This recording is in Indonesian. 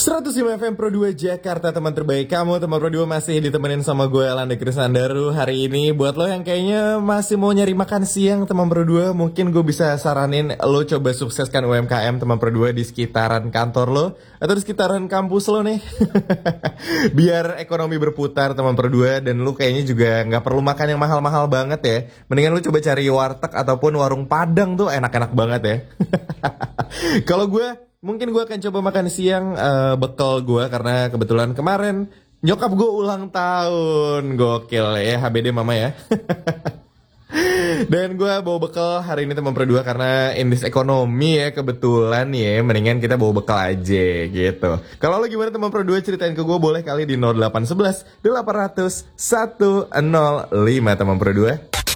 105 FM Pro 2 Jakarta, teman terbaik kamu. Teman Pro 2 masih ditemenin sama gue, Alanda Krisandaru. Hari ini buat lo yang kayaknya masih mau nyari makan siang, teman Pro 2, mungkin gue bisa saranin lo coba sukseskan UMKM teman Pro 2 di sekitaran kantor lo atau di sekitaran kampus lo nih. Biar ekonomi berputar teman Pro 2, dan lo kayaknya juga gak perlu makan yang mahal-mahal banget ya. Mendingan lo coba cari warteg ataupun warung Padang, tuh enak-enak banget ya. Kalau mungkin gue akan coba makan siang bekal gue, karena kebetulan kemarin nyokap gue ulang tahun. Gokil ya, HBD mama ya. Dan gue bawa bekal hari ini teman Pro 2, karena in this ekonomi ya, kebetulan ya, mendingan kita bawa bekal aja gitu. Kalau lo gimana teman Pro 2, ceritain ke gue boleh kali di 0811 800 105 teman Pro 2.